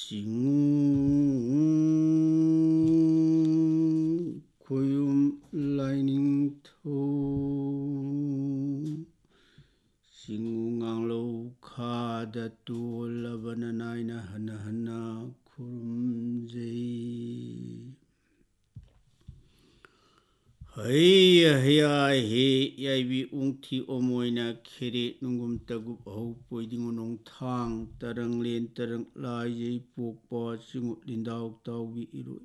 Singung Kuyum Lining Thong Singungang Lo Khada Tu Labananaina Hana Hana Kurumjay Hey yaibi ungthi omoina khere nungum tagup ho poidingonong thang tarang len tarang lai jai pokpa singut lindau taubi iroi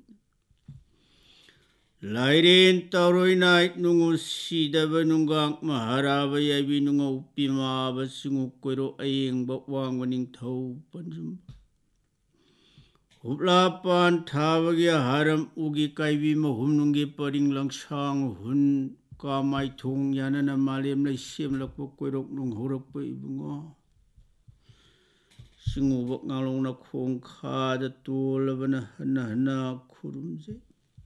Lairen tauroi nait nungu sidaba nunggang maharaba yaibi nunga upima ba singu koiro ayeng ba wang waning thau panjum Huplapan thabagi haram ugi kaibi mahum nungi paring langsang hun kamai thong yanana malem lai sem lakpo koirok nung horak pa ibunga singu bak ngalong na khong khada tolabana hana kurumje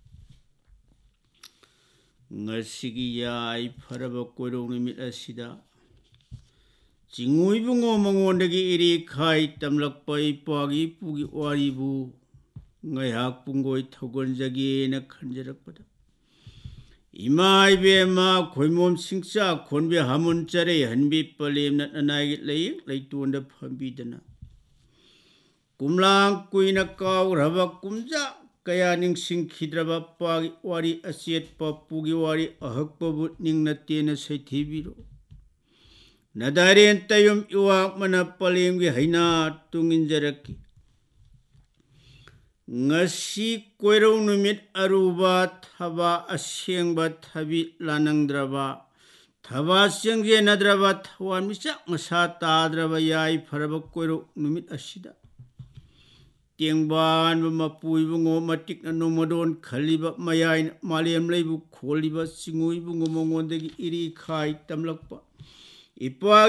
ngasigi yai paraba koirok nimit asida Jingui bungo mangondagi iri khai tamlak pai pagi pugi waribu ngayak punggoy thogon jagi na khanjarak pada Imai bema khoimom singsa khonbe hamun chare hanbi palem na nanai lai tuanda phambidana Kumlang kuina kau raba kumja kaya ning singkhidraba pagi wari asiet pa pugi wari ahakpa but ning na tena saithibiro Nadarian tayum iwak mana palim gi haina tungin jaraki. Ngasi koirong numit aruba thaba asyeng ba thabi lanangdraba. Thaba asyeng je nadraba thawan misa ngasa tadraba yai faraba koirong numit asida. Tiangban ba mapui bungo matik na nomadon khaliba mayain maliam laibu kholiba singui bungo mongondagi iri khai tamlakpa. Ipa